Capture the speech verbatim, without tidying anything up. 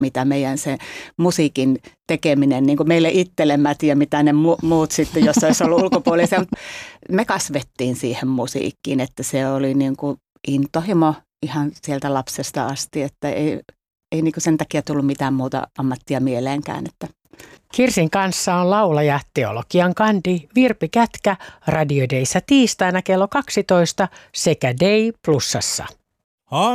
mitä meidän se musiikin tekeminen, niin kuin meille itselle, mä tiedän mitä ne mu- muut sitten, jos olisi ollut ulkopuolisia, mutta me kasvettiin siihen musiikkiin, että se oli niin kuin intohimo ihan sieltä lapsesta asti, että ei, ei niin kuin sen takia tullut mitään muuta ammattia mieleenkään. Että. Kirsin kanssa on laulaja, teologian kandi Virpi Kätkä, Radio Dayssä tiistaina kello kaksitoista sekä Day Plusassa.